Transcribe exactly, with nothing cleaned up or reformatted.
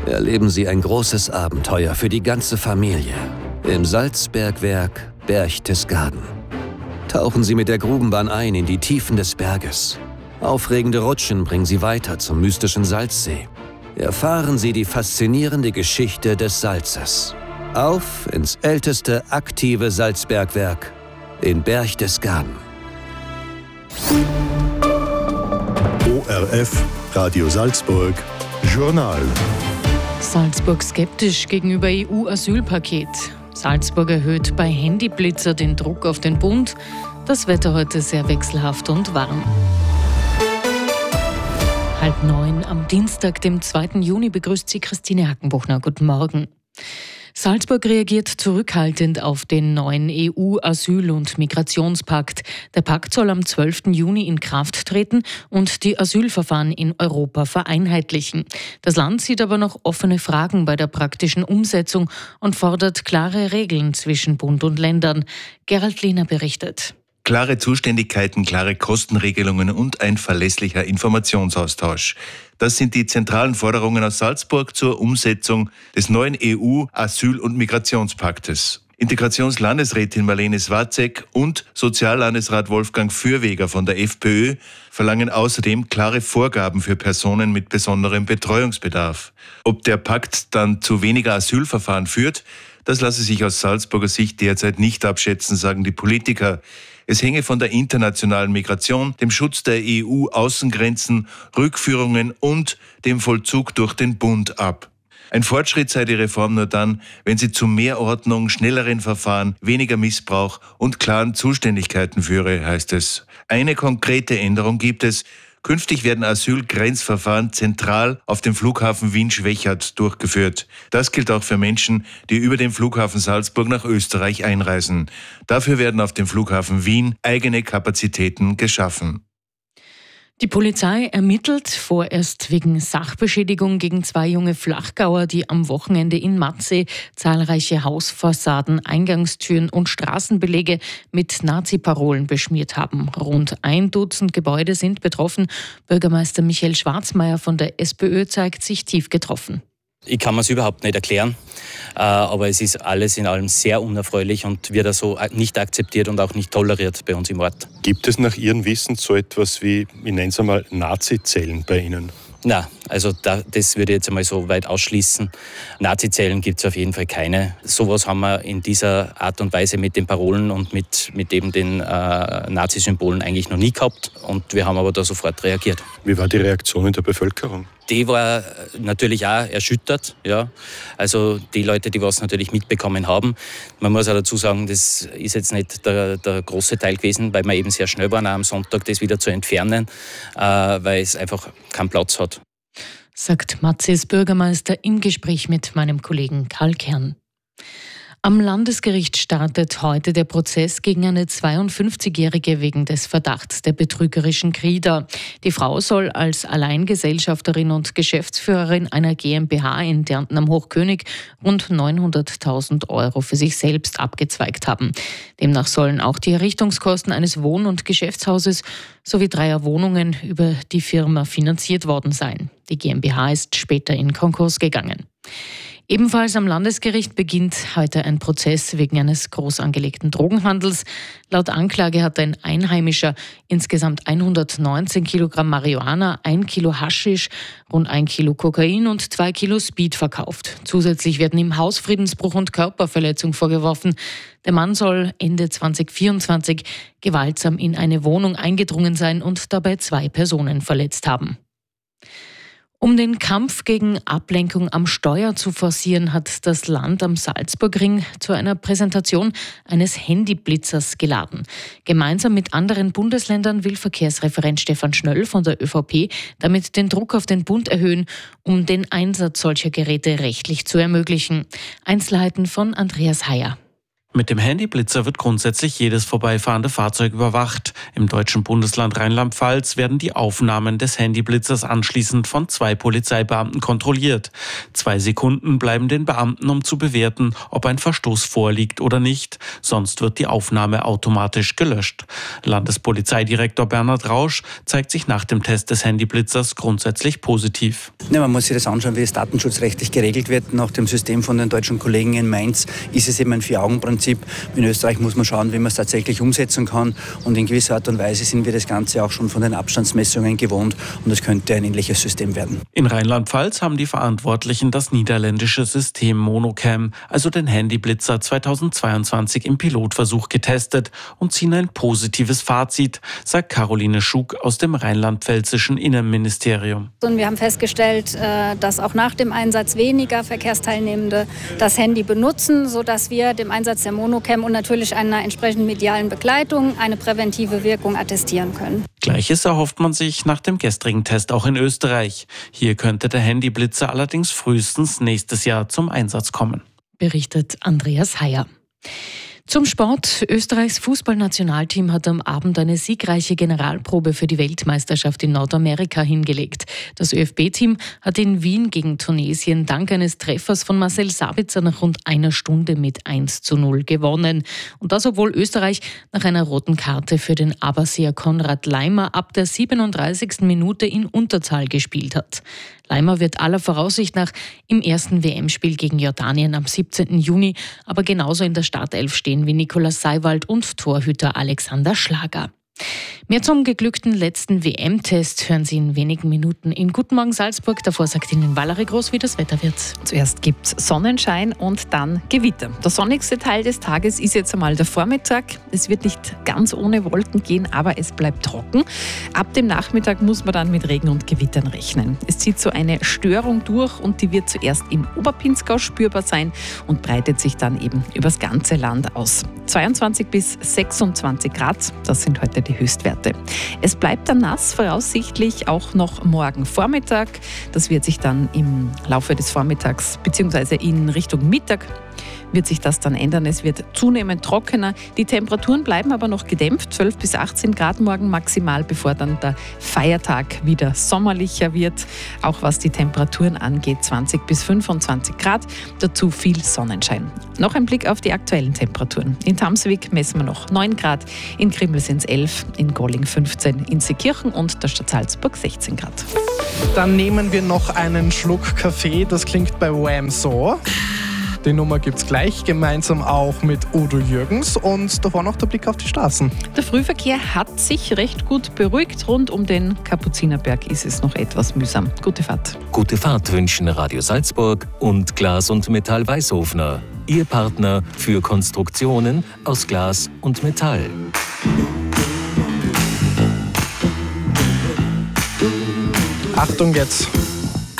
erleben Sie ein großes Abenteuer für die ganze Familie im Salzbergwerk Berchtesgaden. Tauchen Sie mit der Grubenbahn ein in die Tiefen des Berges. Aufregende Rutschen bringen Sie weiter zum mystischen Salzsee. Erfahren Sie die faszinierende Geschichte des Salzes. Auf ins älteste aktive Salzbergwerk in Berchtesgaden. O R F, Radio Salzburg, Journal. Salzburg skeptisch gegenüber E U-Asylpaket. Salzburg erhöht bei Handyblitzer den Druck auf den Bund. Das Wetter heute sehr wechselhaft und warm. Halb neun am Dienstag, dem zweiten Juni, begrüßt Sie Christine Hackenbuchner. Guten Morgen. Salzburg reagiert zurückhaltend auf den neuen E U-Asyl- und Migrationspakt. Der Pakt soll am zwölften Juni in Kraft treten und die Asylverfahren in Europa vereinheitlichen. Das Land sieht aber noch offene Fragen bei der praktischen Umsetzung und fordert klare Regeln zwischen Bund und Ländern. Gerald Lehner berichtet. Klare Zuständigkeiten, klare Kostenregelungen und ein verlässlicher Informationsaustausch. Das sind die zentralen Forderungen aus Salzburg zur Umsetzung des neuen E U-Asyl- und Migrationspaktes. Integrationslandesrätin Marlene Swarzek und Soziallandesrat Wolfgang Fürweger von der FPÖ verlangen außerdem klare Vorgaben für Personen mit besonderem Betreuungsbedarf. Ob der Pakt dann zu weniger Asylverfahren führt, das lasse sich aus Salzburger Sicht derzeit nicht abschätzen, sagen die Politiker. Es hänge von der internationalen Migration, dem Schutz der E U-Außengrenzen, Rückführungen und dem Vollzug durch den Bund ab. Ein Fortschritt sei die Reform nur dann, wenn sie zu mehr Ordnung, schnelleren Verfahren, weniger Missbrauch und klaren Zuständigkeiten führe, heißt es. Eine konkrete Änderung gibt es. Künftig werden Asylgrenzverfahren zentral auf dem Flughafen Wien-Schwechat durchgeführt. Das gilt auch für Menschen, die über den Flughafen Salzburg nach Österreich einreisen. Dafür werden auf dem Flughafen Wien eigene Kapazitäten geschaffen. Die Polizei ermittelt vorerst wegen Sachbeschädigung gegen zwei junge Flachgauer, die am Wochenende in Matzee zahlreiche Hausfassaden, Eingangstüren und Straßenbeläge mit Nazi-Parolen beschmiert haben. Rund ein Dutzend Gebäude sind betroffen. Bürgermeister Michael Schwarzmeier von der SPÖ zeigt sich tief getroffen. Ich kann mir es überhaupt nicht erklären, aber es ist alles in allem sehr unerfreulich und wird also nicht akzeptiert und auch nicht toleriert bei uns im Ort. Gibt es nach Ihrem Wissen so etwas wie, ich nenne es einmal, Nazi-Zellen bei Ihnen? Na, also da, das würde ich jetzt einmal so weit ausschließen. Nazi-Zellen gibt es auf jeden Fall keine. Sowas haben wir in dieser Art und Weise mit den Parolen und mit, mit eben den äh, Nazi-Symbolen eigentlich noch nie gehabt. Und wir haben aber da sofort reagiert. Wie war die Reaktion in der Bevölkerung? Die war natürlich auch erschüttert. Ja. Also die Leute, die was natürlich mitbekommen haben. Man muss auch dazu sagen, das ist jetzt nicht der, der große Teil gewesen, weil wir eben sehr schnell waren, auch am Sonntag das wieder zu entfernen, äh, weil es einfach keinen Platz hat. Sagt Matzees Bürgermeister im Gespräch mit meinem Kollegen Karl Kern. Am Landesgericht startet heute der Prozess gegen eine zweiundfünfzigjährige wegen des Verdachts der betrügerischen Krieger. Die Frau soll als Alleingesellschafterin und Geschäftsführerin einer GmbH in Därnten am Hochkönig rund neunhunderttausend Euro für sich selbst abgezweigt haben. Demnach sollen auch die Errichtungskosten eines Wohn- und Geschäftshauses sowie dreier Wohnungen über die Firma finanziert worden sein. Die GmbH ist später in Konkurs gegangen. Ebenfalls am Landesgericht beginnt heute ein Prozess wegen eines groß angelegten Drogenhandels. Laut Anklage hat ein Einheimischer insgesamt hundertneunzehn Kilogramm Marihuana, ein Kilo Haschisch, rund ein Kilo Kokain und zwei Kilo Speed verkauft. Zusätzlich werden ihm Hausfriedensbruch und Körperverletzung vorgeworfen. Der Mann soll Ende zweitausendvierundzwanzig gewaltsam in eine Wohnung eingedrungen sein und dabei zwei Personen verletzt haben. Um den Kampf gegen Ablenkung am Steuer zu forcieren, hat das Land am Salzburgring zu einer Präsentation eines Handyblitzers geladen. Gemeinsam mit anderen Bundesländern will Verkehrsreferent Stefan Schnöll von der ÖVP damit den Druck auf den Bund erhöhen, um den Einsatz solcher Geräte rechtlich zu ermöglichen. Einzelheiten von Andreas Heyer. Mit dem Handyblitzer wird grundsätzlich jedes vorbeifahrende Fahrzeug überwacht. Im deutschen Bundesland Rheinland-Pfalz werden die Aufnahmen des Handyblitzers anschließend von zwei Polizeibeamten kontrolliert. Zwei Sekunden bleiben den Beamten, um zu bewerten, ob ein Verstoß vorliegt oder nicht. Sonst wird die Aufnahme automatisch gelöscht. Landespolizeidirektor Bernhard Rausch zeigt sich nach dem Test des Handyblitzers grundsätzlich positiv. Ja, man muss sich das anschauen, wie es datenschutzrechtlich geregelt wird. Nach dem System von den deutschen Kollegen in Mainz ist es eben ein Vier-Augen-Prinzip. In Österreich muss man schauen, wie man es tatsächlich umsetzen kann. Und in gewisser Art und Weise sind wir das Ganze auch schon von den Abstandsmessungen gewohnt. Und es könnte ein ähnliches System werden. In Rheinland-Pfalz haben die Verantwortlichen das niederländische System Monocam, also den Handyblitzer zweitausendzweiundzwanzig im Pilotversuch getestet und ziehen ein positives Fazit, sagt Caroline Schug aus dem rheinland-pfälzischen Innenministerium. Und wir haben festgestellt, dass auch nach dem Einsatz weniger Verkehrsteilnehmende das Handy benutzen, sodass wir dem Einsatz der Monocam und natürlich einer entsprechenden medialen Begleitung eine präventive Wirkung attestieren können. Gleiches erhofft man sich nach dem gestrigen Test auch in Österreich. Hier könnte der Handyblitzer allerdings frühestens nächstes Jahr zum Einsatz kommen. Berichtet Andreas Heyer. Zum Sport. Österreichs Fußballnationalteam hat am Abend eine siegreiche Generalprobe für die Weltmeisterschaft in Nordamerika hingelegt. Das ÖFB-Team hat in Wien gegen Tunesien dank eines Treffers von Marcel Sabitzer nach rund einer Stunde mit eins zu null gewonnen. Und das, obwohl Österreich nach einer roten Karte für den Aberseer Konrad Laimer ab der siebenunddreißigsten Minute in Unterzahl gespielt hat. Laimer wird aller Voraussicht nach im ersten W M-Spiel gegen Jordanien am siebzehnten Juni aber genauso in der Startelf stehen wie Nikolaus Seiwald und Torhüter Alexander Schlager. Mehr zum geglückten letzten W M-Test hören Sie in wenigen Minuten in Guten Morgen Salzburg. Davor sagt Ihnen Valerie Groß, wie das Wetter wird. Zuerst gibt es Sonnenschein und dann Gewitter. Der sonnigste Teil des Tages ist jetzt einmal der Vormittag. Es wird nicht ganz ohne Wolken gehen, aber es bleibt trocken. Ab dem Nachmittag muss man dann mit Regen und Gewittern rechnen. Es zieht so eine Störung durch und die wird zuerst im Oberpinzgau spürbar sein und breitet sich dann eben übers ganze Land aus. zweiundzwanzig bis sechsundzwanzig Grad, das sind heute die Höchstwerte. Es bleibt dann nass, voraussichtlich auch noch morgen Vormittag. Das wird sich dann im Laufe des Vormittags bzw. in Richtung Mittag wird sich das dann ändern. Es wird zunehmend trockener. Die Temperaturen bleiben aber noch gedämpft, zwölf bis achtzehn Grad morgen maximal, bevor dann der Feiertag wieder sommerlicher wird. Auch was die Temperaturen angeht, zwanzig bis fünfundzwanzig Grad, dazu viel Sonnenschein. Noch ein Blick auf die aktuellen Temperaturen. In Tamswig messen wir noch neun Grad, in Krimml sind es elf, in Golling fünfzehn, in Seekirchen und der Stadt Salzburg sechzehn Grad. Dann nehmen wir noch einen Schluck Kaffee, das klingt bei Wham so. Die Nummer gibt's gleich, gemeinsam auch mit Udo Jürgens und davor noch der Blick auf die Straßen. Der Frühverkehr hat sich recht gut beruhigt. Rund um den Kapuzinerberg ist es noch etwas mühsam. Gute Fahrt. Gute Fahrt wünschen Radio Salzburg und Glas und Metall Weißhofner. Ihr Partner für Konstruktionen aus Glas und Metall. Achtung jetzt!